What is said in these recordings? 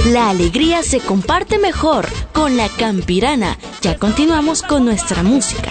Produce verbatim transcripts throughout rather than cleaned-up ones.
La alegría se comparte mejor con La Campirana. Ya continuamos con nuestra música.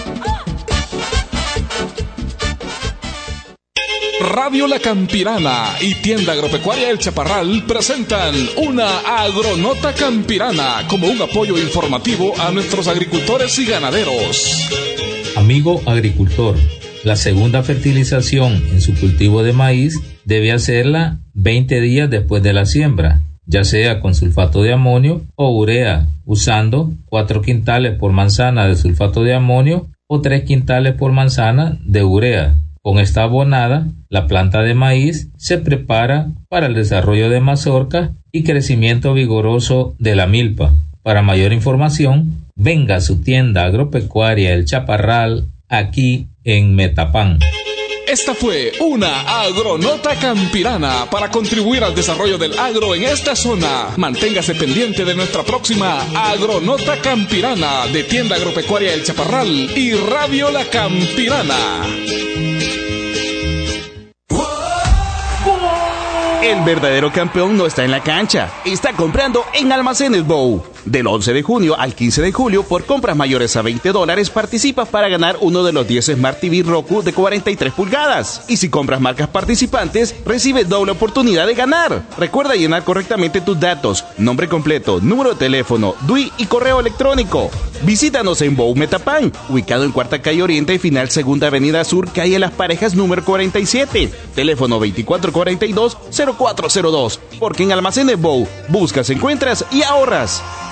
Radio La Campirana y Tienda Agropecuaria El Chaparral presentan una Agronota Campirana como un apoyo informativo a nuestros agricultores y ganaderos. Amigo agricultor, la segunda fertilización en su cultivo de maíz debe hacerla veinte días después de la siembra, ya sea con sulfato de amonio o urea, usando cuatro quintales por manzana de sulfato de amonio o tres quintales por manzana de urea. Con esta abonada, la planta de maíz se prepara para el desarrollo de mazorca y crecimiento vigoroso de la milpa. Para mayor información, venga a su tienda agropecuaria El Chaparral, aquí en Metapán. Esta fue una Agronota Campirana para contribuir al desarrollo del agro en esta zona. Manténgase pendiente de nuestra próxima Agronota Campirana de Tienda Agropecuaria El Chaparral y Radio La Campirana. El verdadero campeón no está en la cancha, está comprando en Almacenes Bow. Del once de junio al quince de julio, por compras mayores a veinte dólares, participas para ganar uno de los diez Smart T V Roku de cuarenta y tres pulgadas. Y si compras marcas participantes, recibes doble oportunidad de ganar. Recuerda llenar correctamente tus datos, nombre completo, número de teléfono, D U I y correo electrónico. Visítanos en Bow Metapán, ubicado en Cuarta Calle Oriente y Final Segunda Avenida Sur, calle Las Parejas número cuarenta y siete. Teléfono veinticuatro cuarenta y dos cero cuatro cero dos. Porque en Almacenes Bow, buscas, encuentras y ahorras.